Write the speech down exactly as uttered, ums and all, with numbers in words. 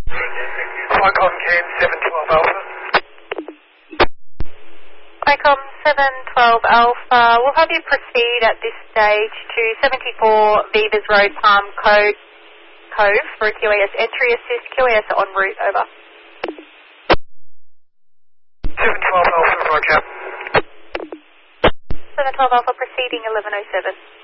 Icon Cam seven twelve Alpha. Icon seven twelve Alpha, we'll have you proceed at this stage to seventy-four Vivas Road, Palm Cove, Cove for a Q A S entry assist. Q A S en route, over. seven twelve Alpha, roger. seven twelve Alpha proceeding eleven oh seven.